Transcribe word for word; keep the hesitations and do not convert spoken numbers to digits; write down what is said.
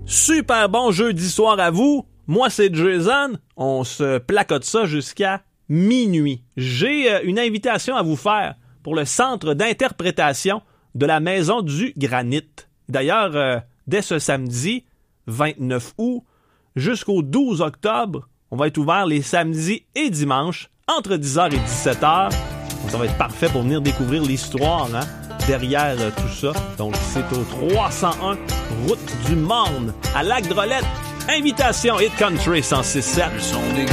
Super bon jeudi soir à vous. Moi, c'est Jason. On se placote ça jusqu'à minuit. J'ai euh, une invitation à vous faire pour le centre d'interprétation de la Maison du Granit. D'ailleurs, euh, dès ce samedi, vingt-neuf août, jusqu'au douze octobre, on va être ouvert les samedis et dimanches, entre dix heures et dix-sept heures. Donc, ça va être parfait pour venir découvrir l'histoire, hein, derrière euh, tout ça. Donc, c'est au trois cent un Route du Marne, à Lac-Drolette. Invitation Hit Country cent six sept. Le son des